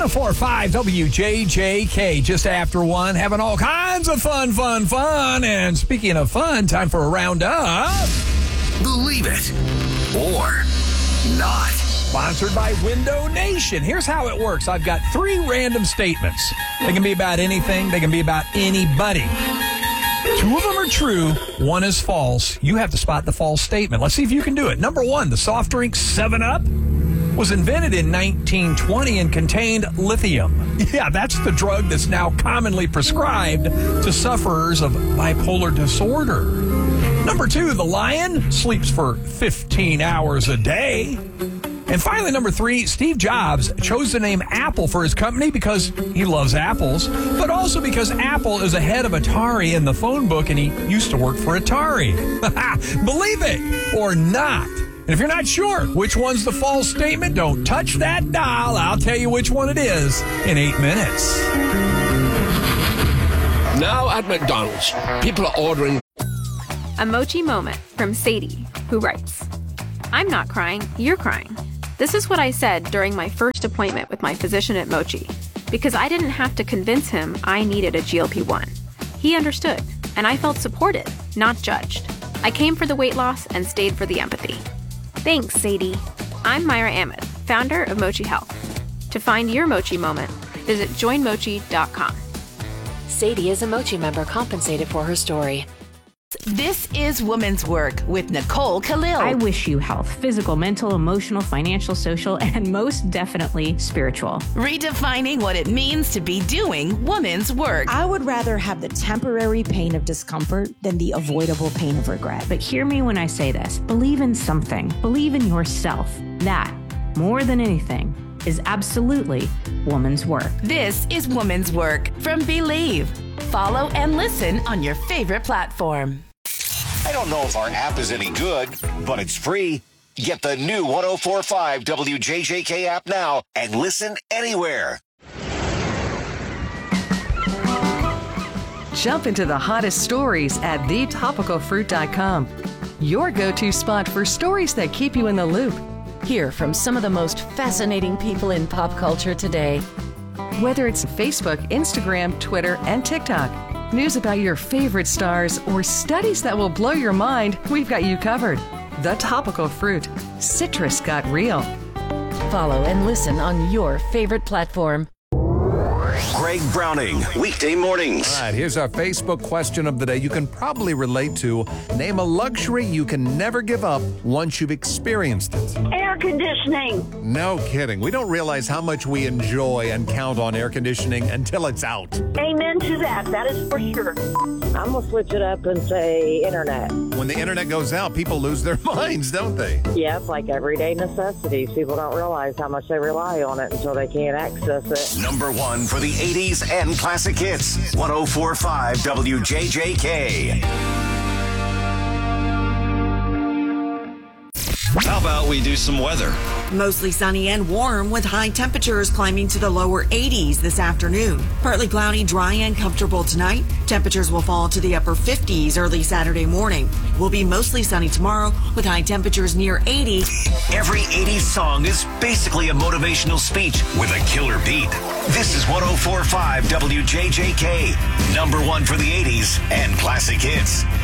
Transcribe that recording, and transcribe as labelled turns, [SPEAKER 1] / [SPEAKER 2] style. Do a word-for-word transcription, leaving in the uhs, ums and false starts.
[SPEAKER 1] one oh four point five W J J K, just after one, having all kinds of fun, fun, fun. And speaking of fun, time for a roundup.
[SPEAKER 2] Believe it or not.
[SPEAKER 1] Sponsored by Window Nation. Here's how it works. I've got three random statements. They can be about anything. They can be about anybody. Two of them are true. One is false. You have to spot the false statement. Let's see if you can do it. Number one, the soft drink seven up was invented in nineteen twenty and contained lithium. Yeah, that's the drug that's now commonly prescribed to sufferers of bipolar disorder. Number two, the lion sleeps for fifteen hours a day. And finally, number three, Steve Jobs chose the name Apple for his company because he loves apples, but also because Apple is ahead of Atari in the phone book, and he used to work for Atari. Believe it or not. And if you're not sure which one's the false statement, don't touch that dial. I'll tell you which one it is in eight minutes.
[SPEAKER 3] Now at McDonald's, people are ordering.
[SPEAKER 4] A Mochi moment from Sadie, who writes, I'm not crying, you're crying. This is what I said during my first appointment with my physician at Mochi, because I didn't have to convince him I needed a G L P one. He understood, and I felt supported, not judged. I came for the weight loss and stayed for the empathy. Thanks, Sadie. I'm Myra Ahmed, founder of Mochi Health. To find your Mochi moment, visit join mochi dot com.
[SPEAKER 5] Sadie is a Mochi member compensated for her story.
[SPEAKER 6] This is Woman's Work with Nicole Khalil.
[SPEAKER 7] I wish you health, physical, mental, emotional, financial, social, and most definitely spiritual.
[SPEAKER 6] Redefining what it means to be doing woman's work.
[SPEAKER 8] I would rather have the temporary pain of discomfort than the avoidable pain of regret.
[SPEAKER 7] But hear me when I say this. Believe in something. Believe in yourself. That, more than anything, is absolutely woman's work.
[SPEAKER 6] This is Woman's Work from Believe. Follow and listen on your favorite platform.
[SPEAKER 2] I don't know if our app is any good, but it's free. Get the new one oh four point five W J J K app now and listen anywhere.
[SPEAKER 9] Jump into the hottest stories at the topical fruit dot com. Your go-to spot for stories that keep you in the loop.
[SPEAKER 5] Hear from some of the most fascinating people in pop culture today.
[SPEAKER 9] Whether it's Facebook, Instagram, Twitter, and TikTok, news about your favorite stars, or studies that will blow your mind, we've got you covered. The Topical Fruit. Citrus got real.
[SPEAKER 5] Follow and listen on your favorite platform.
[SPEAKER 2] Greg Browning, weekday mornings.
[SPEAKER 10] All right, here's our Facebook question of the day you can probably relate to. Name a luxury you can never give up once you've experienced it.
[SPEAKER 11] Air conditioning.
[SPEAKER 10] No kidding. We don't realize how much we enjoy and count on air conditioning until it's out.
[SPEAKER 11] Amen to that. That is for sure.
[SPEAKER 12] I'm going to switch it up and say internet.
[SPEAKER 10] When the internet goes out, people lose their minds, don't they?
[SPEAKER 12] Yep, like everyday necessities. People don't realize how much they rely on it until they can't access it.
[SPEAKER 2] Number one for the eighties and classic hits. one oh four point five W J J K.
[SPEAKER 13] How about we do some weather?
[SPEAKER 14] Mostly sunny and warm with high temperatures climbing to the lower eighties this afternoon. Partly cloudy, dry and comfortable tonight. Temperatures will fall to the upper fifties early Saturday morning. Will be mostly sunny tomorrow with high temperatures near eighty.
[SPEAKER 2] Every eighties song is basically a motivational speech with a killer beat. This is one oh four point five W J J K, number one for the eighties and classic hits.